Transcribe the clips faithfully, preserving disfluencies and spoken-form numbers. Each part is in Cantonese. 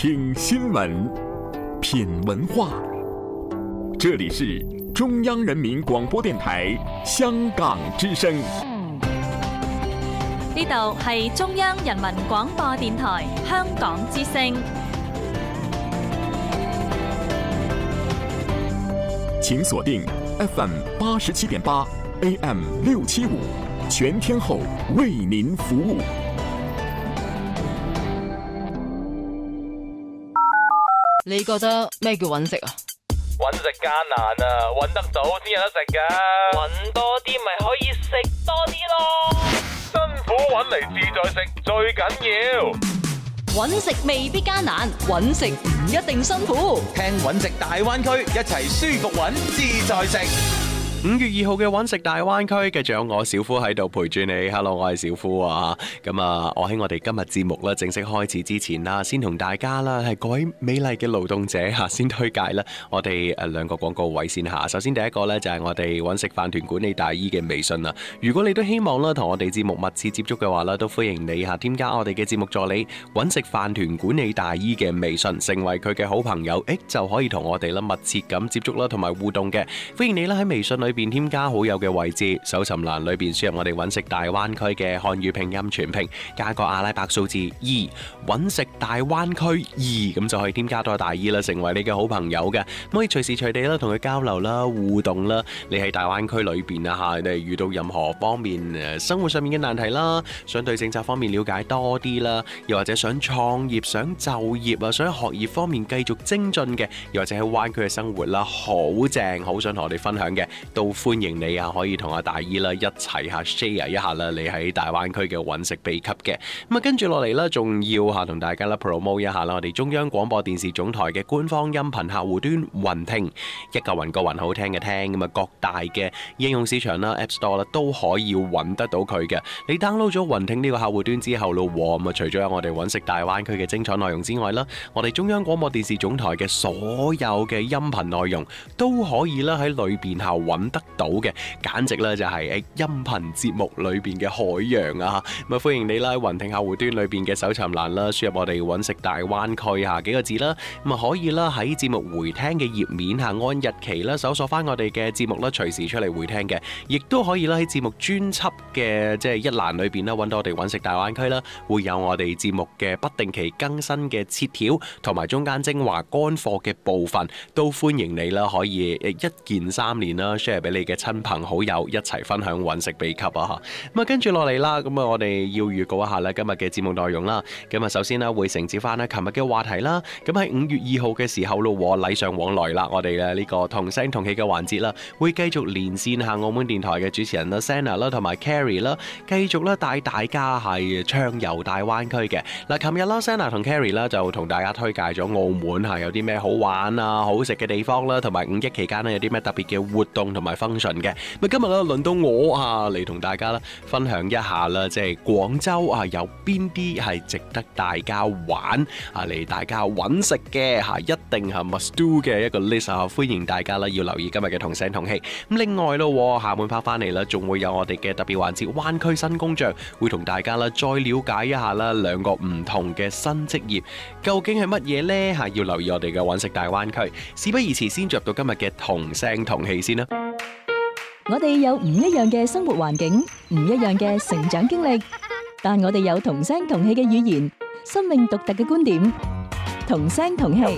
聽新聞，品文化。這裡是中央人民廣播電台香港之聲。 呢度係中央人民廣播電台香港之聲。 請鎖定 F M 八十七點八 A M 六七五，全天候為您服務。 你覺得咩叫揾食啊？ 揾食艱難啊，揾得到先有得食噶。揾多啲咪可以食多啲咯。辛苦揾嚟自在食最緊要。 揾食未必艱難，揾食唔一定辛苦。 聽揾食大灣區，一齊舒服揾自在食。 五月二號嘅揾食大灣區，繼續有我小夫喺度陪住你。Hello， 我係小夫啊。咁啊，我喺我哋今日節目咧正式開始之前啦，先同大家啦係各位美麗嘅勞動者吓，先推介啦我哋誒兩個廣告位先吓。首先第一個咧就係我哋揾食飯團管理大姨嘅微信啦。如果你都希望啦同我哋節目密切接觸嘅話啦，都歡迎你吓添加我哋嘅節目助理揾食飯團管理大姨嘅微信，成為佢嘅好朋友，誒就可以同我哋啦密切咁接觸啦同埋互動嘅。歡迎你啦喺微信裏邊添加好友嘅位置，搜尋欄裏邊輸入我哋揾食大灣區嘅漢語拼音全拼，加個阿拉伯數字二，揾食大灣區二，咁就可以添加到大姨啦，成為你嘅好朋友嘅，可以隨時隨地啦同佢交流啦、互動啦。你喺大灣區裏邊啊吓，你遇到任何方面誒生活上面嘅難題啦，想對政策方面了解多啲啦，又或者想創業、想就業啊、想學業方面繼續精進嘅，又或者喺灣區嘅生活啦，好正，好想同我哋分享嘅，都歡迎你啊，可以同阿大姨啦一齊下 share 一下啦，你喺大灣區嘅揾食秘笈嘅。咁啊，跟住落嚟啦，仲要吓同大家啦 promote 一下啦，我哋中央廣播電視總台嘅官方音頻客戶端雲聽，一個雲個雲好聽嘅聽，咁啊各大嘅應用市場啦 App Store 啦都可以揾得到佢嘅。你 download 咗雲聽呢個客戶端之後咯，咁啊除咗有我哋揾食大灣區嘅精彩內容之外啦，我哋中央廣播電視總台嘅所有嘅音頻內容都可以啦喺裏邊下揾得到嘅，簡直咧就係誒音頻節目裏邊嘅海洋啊！咁啊歡迎你啦喺雲聽客戶端裏邊嘅搜尋欄啦，輸入我哋揾食大灣區下幾個字啦，咁啊可以啦喺節目回聽嘅頁面下按日期啦搜索翻我哋嘅節目啦，隨時出嚟回聽嘅，亦都可以啦喺節目專輯嘅即係一欄裏邊啦揾到我哋揾食大灣區啦，會有我哋節目嘅不定期更新嘅切條同埋中間精華乾貨嘅部分，都歡迎你啦可以一鍵三連啦 share 俾你嘅親朋好友一齊分享揾食秘笈啊！咁啊跟住落嚟啦，咁啊我哋要預告一下咧今日嘅節目內容啦。咁啊首先咧會承接翻咧琴日嘅話題啦。咁喺五月二號嘅時候咯，禮尚往來啦，我哋嘅呢個同聲同氣嘅環節啦，會繼續連線下澳門電台嘅主持人啦 Sana 啦同埋 Carrie 啦，繼續咧帶大家係暢遊大灣區嘅。嗱，琴日啦 Sana 同 Carrie 啦就同大家推介咗澳門嚇有啲咩好玩啊、好食嘅地方啦，同埋五一期間咧有啲咩特別嘅活動同埋 function 嘅。咁今日咧輪到我啊嚟同大家啦分享一下啦，即係廣州啊有邊啲係值得大家玩啊嚟大家揾食嘅嚇，一定係 must do 嘅一個 list 啊！歡迎大家啦要留意今日嘅同聲同氣。咁另外咯，下半 part 翻嚟啦，仲會有我哋嘅特別環節灣區新工匠，會同大家啦再了解一下啦兩個唔同嘅新職業究竟係乜嘢呢？嚇，要留意我哋嘅揾食大灣區。事不宜遲，先進入到今日嘅同聲同氣先啦。 我哋有唔一樣嘅生活環境，唔一樣嘅成長經歷，但我哋有同聲同氣嘅語言，生命獨特嘅觀點，同聲同氣。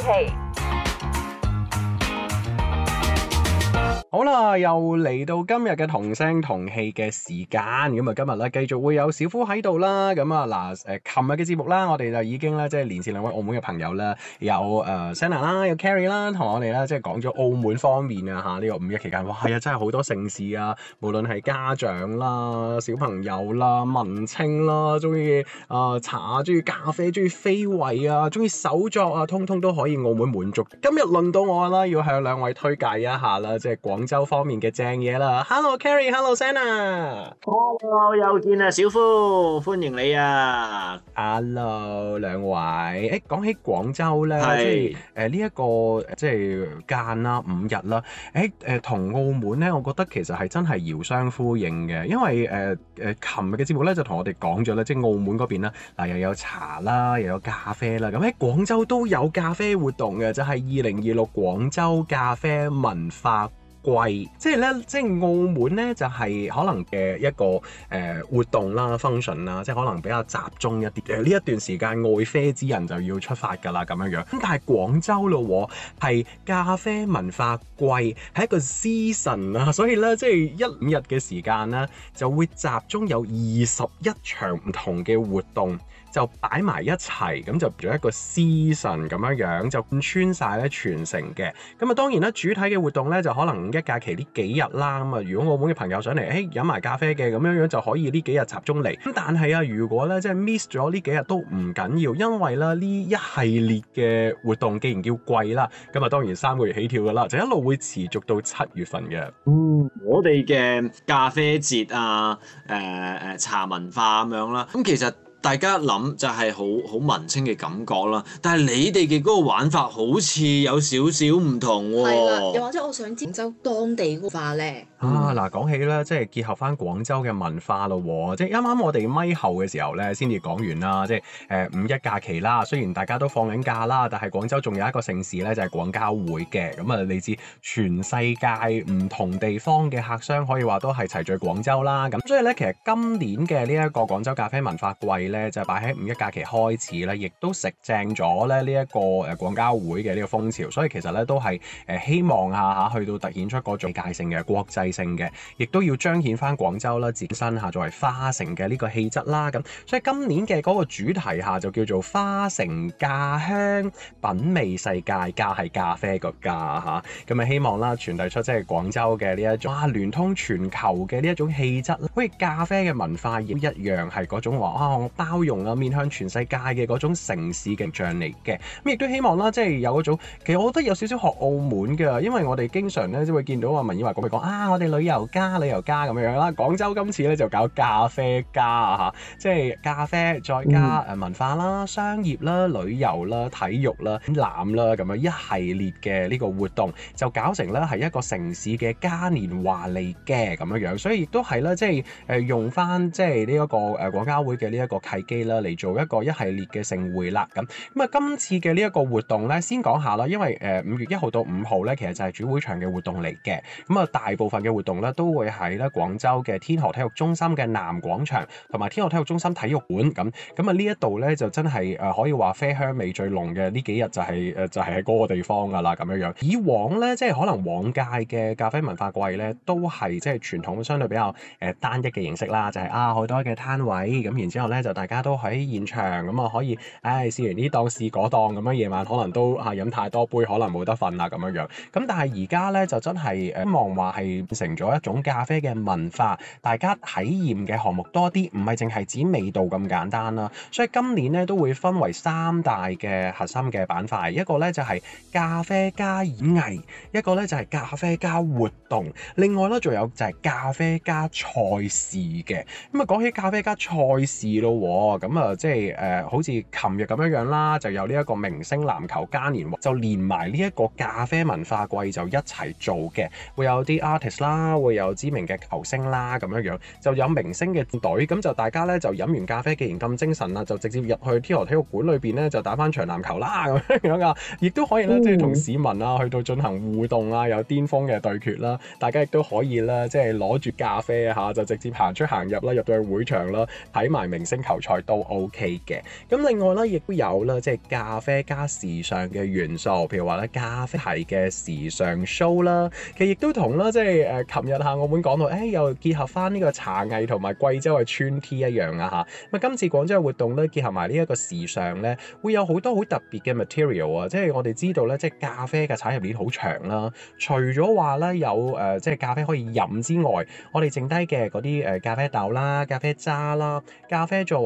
好啦，又嚟到今日嘅同聲同氣嘅時間，咁啊今日咧繼續會有小夫喺度啦，咁啊嗱誒，琴日嘅節目啦，我哋就已經咧即係連線兩位澳門嘅朋友啦，有誒 Sana 啦，有 Carrie 啦，同我哋咧即係講咗澳門方面啊嚇呢個五一期間，哇係啊真係好多盛事啊，無論係家長啦、小朋友啦、文青啦，中意啊茶、中意咖啡、中意非遺啊、中意手作啊，通通都可以澳門滿足。今日輪到我啦，要向兩位推介一下啦，即係廣州方面嘅正嘢啦。Hello Carrie，Hello Sana。Hello， 又見啊，小夫，歡迎你啊。 Hello， 兩位。誒，講起廣州咧， 係即係誒呢一個即係間啦，五日啦。誒誒，同澳門咧，我覺得其實係真係遙相呼應嘅，因為誒誒，琴日嘅節目咧就同我哋講咗咧，即係澳門嗰邊啦，嗱又有茶啦，又有咖啡啦，咁喺廣州都有咖啡活動嘅，就係二零二六廣州咖啡文化季，即係咧，即係澳門咧就係可能嘅一個誒、呃、活動啦、function 啦，即係可能比較集中一啲。誒呢一段時間愛啡之人就要出發㗎啦，咁樣樣。咁但係廣州咯，係咖啡文化季，係一個 season 啊，所以咧即係一五日嘅時間咧，就會集中有二十一場唔同嘅活動。就擺埋一齊，咁就做一個 season 咁樣樣，就貫穿晒咧全城嘅。咁啊當然啦，主體嘅活動咧就可能五一假期呢幾日啦。咁啊，如果澳門嘅朋友上嚟，誒飲埋咖啡嘅咁樣樣就可以呢幾日集中嚟。咁但係啊，如果咧即係 miss 咗呢幾日都唔緊要，因為咧呢一系列嘅活動既然叫季啦，咁啊當然三個月起跳噶啦，就一路會持續到七月份嘅。 嗯，我哋嘅咖啡節啊，誒、呃、誒茶文化咁樣啦，咁其實。大家諗就係好好文青嘅感覺啦，但係你哋嘅嗰個玩法好似有少少唔同喎、哦。係啦， 又或者我想知廣州當地文化咧。 啊嗱，講起咧，即係結合翻廣州嘅文化咯喎，即係啱啱我哋咪後嘅時候咧，先至講完啦，即係誒五一假期啦。雖然大家都放緊假啦，但係廣州仲有一個盛事咧，就係廣交會嘅。咁啊，嚟自全世界唔同地方嘅客商，可以話都係齊聚廣州啦。咁所以咧，其實今年嘅呢一個廣州咖啡文化季咧，就擺喺五一假期開始咧，亦都食正咗咧呢一個誒廣交會嘅呢個風潮。所以其實咧都係誒希望下下去到突顯出嗰種世界性嘅國際性嘅，亦都要彰顯翻廣州啦，展身下作為花城嘅呢個氣質啦。咁所以今年嘅嗰個主題下就叫做花城咖香品味世界，咖係咖啡個咖嚇。咁啊希望啦傳遞出即係廣州嘅呢一種啊聯通全球嘅呢一種氣質啦。好似咖啡嘅文化亦一樣係嗰種話啊我包容啊面向全世界嘅嗰種城市嘅象嚟嘅。咁亦都希望啦，即係有嗰種其實我覺得有少少學澳門㗎，因為我哋經常咧即會見到啊文以華講講啊我哋旅遊加旅遊加咁樣樣啦。廣州今次咧就搞咖啡加啊嚇，即係咖啡再加誒文化啦、嗯、商業啦、旅遊啦、體育啦、展覽啦咁樣一系列嘅呢個活動，就搞成咧係一個城市嘅嘉年華嚟嘅咁樣樣。所以亦都係啦，即係誒用翻即係呢一個誒廣交會嘅呢一個契機啦，嚟做一個一系列嘅盛會啦。咁咁啊，今次嘅呢一個活動咧，先講下啦，因為誒五月一號到五號咧，其實就係主會場嘅活動嚟嘅。咁啊，大部分嘅活動咧都會喺咧廣州嘅天河體育中心嘅南廣場同埋天河體育中心體育館咁。咁啊呢一度咧就真係誒可以話啡香味最濃嘅呢幾日就係誒就係喺嗰個地方㗎啦咁樣樣。以往咧即係可能往屆嘅咖啡文化季咧都係即係傳統相對比較誒單一嘅形式啦，就係啊好多嘅攤位咁，然之後咧就大家都喺現場咁啊可以唉試完呢檔試嗰檔咁樣，夜晚可能都啊飲太多杯可能冇得瞓啦咁樣樣。咁但係而家咧就真係誒希望話係變成咗一種咖啡嘅文化，大家體驗嘅項目多啲，唔係淨係指味道咁簡單啦。所以今年咧都會分為三大嘅核心嘅板塊，一個咧就係咖啡加演藝，一個咧就係咖啡加活動，另外咧仲有就係咖啡加賽事嘅。咁啊講起咖啡加賽事咯，咁啊即係誒好似琴日咁樣樣啦，就有呢一個明星籃球嘉年華，就連埋呢一個咖啡文化季就一齊做嘅，會有啲 artist 啦，會有知名嘅球星啦，咁樣樣就有明星嘅隊，咁就大家咧就飲完咖啡，既然咁精神啦，就直接入去天河體育館裏邊咧就打翻場籃球啦咁樣樣啊，亦都可以咧即係同市民啊去到進行互動啊，有巔峰嘅對決啦，大家亦都可以啦，即係攞住咖啡嚇就直接行出行入啦，入到去會場啦，睇埋明星球賽都 OK 嘅。咁另外咧亦都有啦，即係咖啡加時尚嘅元素，譬如話咧咖啡係嘅時尚 show 啦，其實亦都同啦即係誒琴日嚇澳門講到，誒、哎、又結合翻呢個茶藝同埋貴州嘅村 T 一樣啊嚇。咁今次廣州嘅活動咧結合埋呢一個時尚咧，會有好多好特別嘅 material 啊，即係我哋知道咧，即係咖啡嘅產業鏈好長啦。除咗話咧有誒、呃、即係咖啡可以飲之外，我哋剩低嘅嗰啲誒咖啡豆啦、咖啡渣啦、咖啡作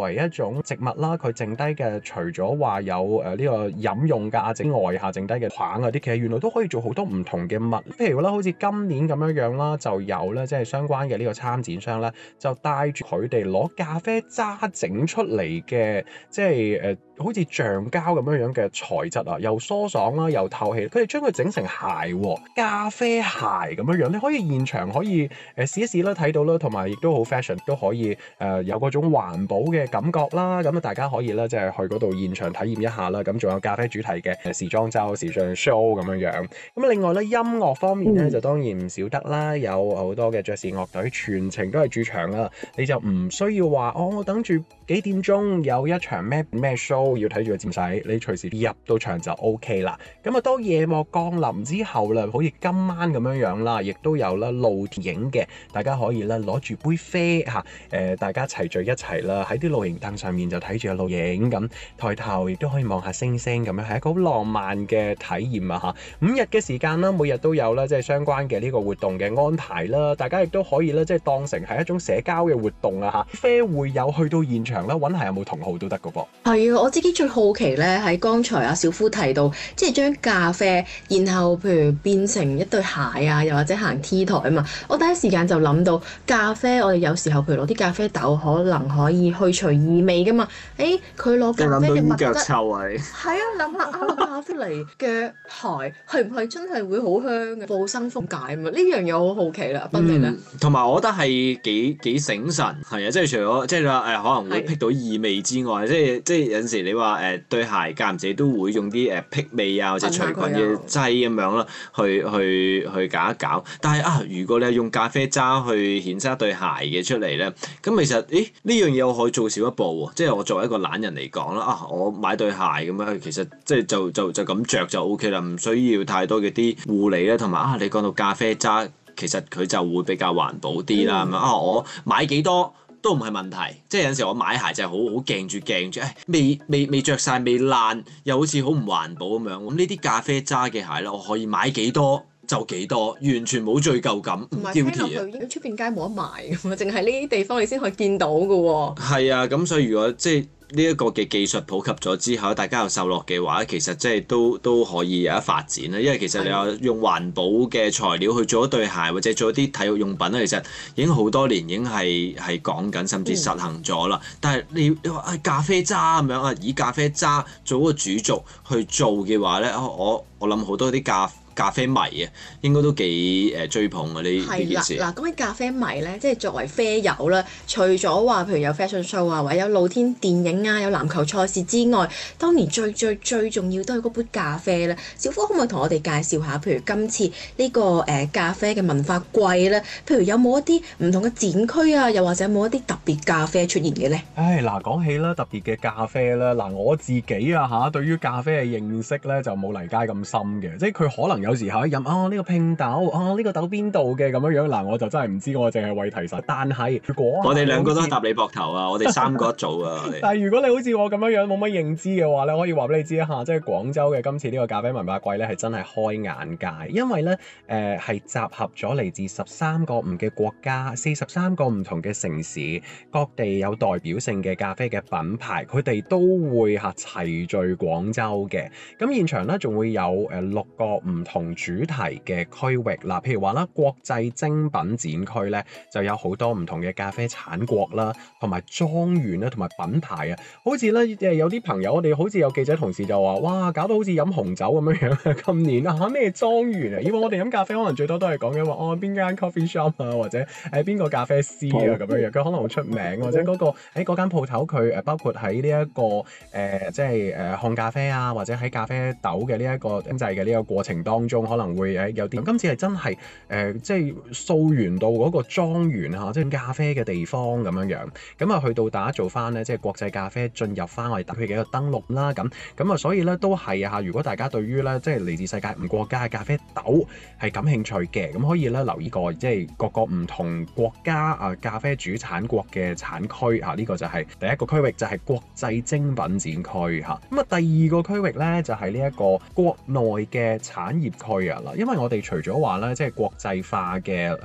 為一種植物啦，佢剩低嘅除咗話有誒呢個飲用價值外下剩低嘅棒啊啲，其實原來都可以做好多唔同嘅物。譬如啦，好似今年咁樣樣啦，就有咧即係相關嘅呢個參展商咧，就帶住佢哋攞咖啡渣整出嚟嘅，即係誒、呃、好似橡膠咁樣樣嘅材質啊，又疏爽啦，又透氣。佢哋將佢整成鞋喎，咖啡鞋咁樣樣，你可以現場可以誒試一試啦，睇到啦，同埋亦都好 fashion，都可以誒、呃、有嗰種環保嘅感覺啦。咁啊，大家可以咧即係去嗰度現場體驗一下啦。咁仲有咖啡主題嘅誒時裝周、時尚 show 咁樣樣。咁另外咧音樂方面咧、嗯、就當然唔少得啦，有好多嘅爵士樂隊全程都係駐場啦。你就唔需要話哦，我等住幾點鐘有一場咩咩 show 要睇住個節使，你隨時入到場就 OK 啦。咁啊，當夜幕降臨之後啦，好似今晚咁樣樣啦，亦都有啦露天影嘅，大家可以咧攞住杯啡嚇，誒、呃、大家齊聚一齊啦，喺啲露營凳上面就睇住個露營咁，抬頭亦都可以望下星星咁樣，係一個好浪漫嘅體驗啊嚇！五日嘅時間啦，每日都有啦，即係相關嘅呢個活動嘅安排啦，大家亦都可以咧即係當成係一種社交嘅活動啊嚇！啡會有去到現場啦，揾下有冇同好都得㗎噃。 係啊，我自己最好奇咧，喺剛才阿小夫提到，即係將咖啡，然後譬如變成一對鞋啊，又或者行 T 台啊嘛。我第一時間就諗到咖啡，我哋有時候譬如攞啲咖啡豆，可能可以去除異味噶嘛。誒，佢攞咖啡嘅物質，係啊，諗下啱咖啡嚟嘅鞋，係唔係真係會好香嘅？補生風解啊嘛，呢樣嘢我好好奇啦。斌你咧？ 同埋我覺得係幾幾醒神，係啊，即係除咗即係話誒可能會辟到異味之外，即係即係有陣時你話誒對鞋間唔時都會用啲誒辟味啊或者除菌嘅劑咁樣啦，去去去搞一搞。但係啊，如果你係用咖啡渣去衍生一對鞋嘅出嚟咧，咁其實誒呢樣嘢我可以做少一步喎。即係我作為一個懶人嚟講啦，啊我買對鞋咁樣，其實即係就就就咁着就 O K 啦，唔需要太多嘅啲護理啦，同埋啊你講到咖啡渣，其實佢就會比較環保啲啦，係咪、嗯、啊？我買幾多都唔係問題，即係有陣時我買鞋就係好好鏡住鏡住，誒未未未著曬未爛，又好似好唔環保咁樣。咁呢啲咖啡渣嘅鞋咧，我可以買幾多就幾多，完全冇罪疚感，唔 guilty 啊！ 出邊街冇得賣㗎嘛，淨係呢啲地方你先可以見到㗎喎。係啊，咁所以如果即係呢一個嘅技術普及咗之後，大家有受落嘅話，其實即係都都可以有得發展啦。因為其實你話用環保嘅材料去做一對鞋，或者做一啲體育用品咧，其實已經好多年已經係係講緊，甚至實行咗啦。嗯、但係你你話啊咖啡渣咁樣啊，以咖啡渣做個主軸去做嘅話咧，我我諗好多啲咖咖啡迷啊，應該都幾誒追捧啊呢呢件事。 嗱，咁啲咖啡迷咧，即係作為啡友啦，除咗話譬如有 fashion show 啊，或者有露天電影啊，有籃球賽事之外，當年最最最重要都係嗰杯咖啡咧。小夫可唔可以同我哋介紹下，譬如今次呢、呢個誒、呃、咖啡嘅文化季咧，譬如有冇一啲唔同嘅展區啊，又或者有冇一啲特別咖啡出現嘅咧？ 唉，嗱，講起啦，特別嘅咖啡啦，嗱我自己啊嚇，對於咖啡嘅認識咧就冇黎佳咁深嘅，即係佢可能有時候一飲啊呢個拼豆啊呢個豆邊度嘅咁樣樣，嗱我就真係唔知，我淨係為提神。但係如果我哋兩個都搭你膊頭啊，我哋三個一組啊。 但係如果你好似我咁樣樣冇乜認知嘅話咧，可以話俾你知一下，即係廣州嘅今次呢個咖啡文化季咧係真係開眼界，因為咧誒係集合咗嚟自十三個唔嘅國家、四十三個唔同嘅城市，各地有代表性嘅咖啡嘅品牌，佢哋都會嚇齊聚廣州嘅。咁現場咧仲會有誒六個唔同主題嘅區域嗱，譬如話啦，國際精品展區咧就有好多唔同嘅咖啡產國啦，同埋莊園啦，同埋品牌啊，好似咧誒有啲朋友，我哋好似有記者同事就話，哇，搞到好似飲紅酒咁樣樣。今年啊咩莊園啊，以往我哋飲咖啡可能最多都係講緊話哦邊間 coffee shop 啊，或者誒邊個咖啡師啊咁樣樣，佢可能好出名，或者嗰、嗰個喺嗰間鋪頭佢誒包括喺呢一個誒、呃、即係誒烘咖啡啊，或者喺咖啡豆嘅呢一個精製嘅呢個過程當中，可能會誒有啲。今次係真係誒、呃、即係溯源到嗰個莊園嚇，即係咖啡嘅地方咁樣樣。咁啊去到打造翻咧，即係國際咖啡進入翻我哋特區嘅一個登陸啦。咁咁啊，所以咧都係啊，如果大家對於咧即係嚟自世界唔國家嘅咖啡豆係感興趣嘅，咁可以咧留意過即係各個唔同國家啊咖啡主產國嘅產區嚇。呢、這個就係第一個區域，就係、是、國際精品展區嚇。咁啊，第二個區域咧就係呢一個國內嘅產業區啊啦，因為我哋除咗話咧即係國際化嘅